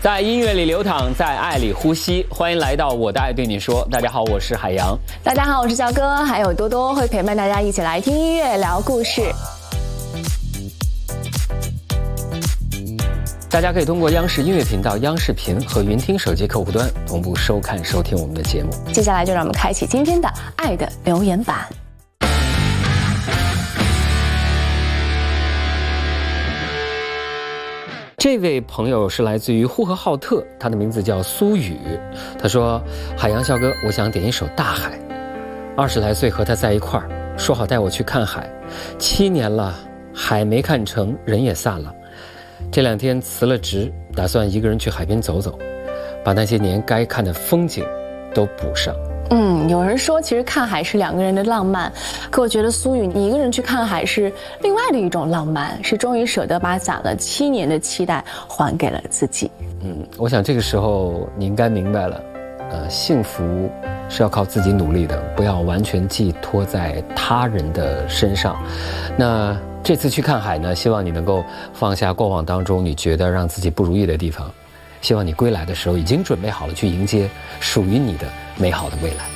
在音乐里流淌，在爱里呼吸。欢迎来到我的爱对你说。大家好，我是海洋。 大家好，我是小哥，还有多多会陪伴大家一起来听音乐、聊故事。 大家可以通过央视音乐频道、央视频和云听手机客户端同步收看、收听我们的节目。 接下来就让我们开启今天的爱的留言板。 这位朋友是来自于呼和浩特，他的名字叫苏雨。他说：“海洋笑哥，我想点一首《大海》。20来岁和他在一块儿，说好带我去看海，7年了，海没看成，人也散了。这2天辞了职，打算一个人去海边走走，把那些年该看的风景都补上。” 有人说其实看海是2个人的浪漫，可我觉得苏雨你一个人去看海是另外的一种浪漫，是终于舍得把攒了7年的期待还给了自己。 我想这个时候你应该明白了，幸福是要靠自己努力的，不要完全寄托在他人的身上。那这次去看海呢，希望你能够放下过往当中你觉得让自己不如意的地方，希望你归来的时候已经准备好了去迎接属于你的美好的未来。